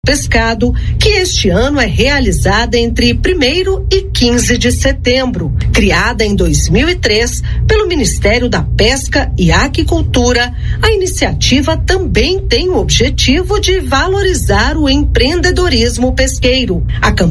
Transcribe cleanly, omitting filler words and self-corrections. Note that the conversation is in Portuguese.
Pescado, que este ano é realizada entre 1º e 15 de setembro. Criada em 2003 pelo Ministério da Pesca e Aquicultura, a iniciativa também tem o objetivo de valorizar o empreendedorismo pesqueiro. A